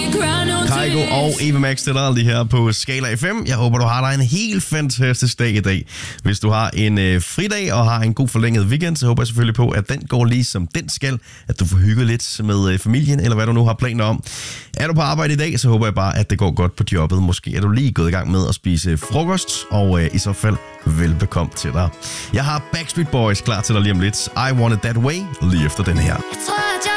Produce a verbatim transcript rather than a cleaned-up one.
Kygo og Eva Max til dig lige her på Skala F M. Jeg håber, du har dig en helt fantastisk dag i dag. Hvis du har en øh, fridag og har en god forlænget weekend, så håber jeg selvfølgelig på, at den går lige som den skal. At du får hygget lidt med øh, familien, eller hvad du nu har planer om. Er du på arbejde i dag, så håber jeg bare, at det går godt på jobbet. Måske er du lige gået i gang med at spise frokost, og øh, i så fald velbekomme til dig. Jeg har Backstreet Boys klar til dig lige om lidt. I Want It That Way, lige efter den her. Jeg tror, at jeg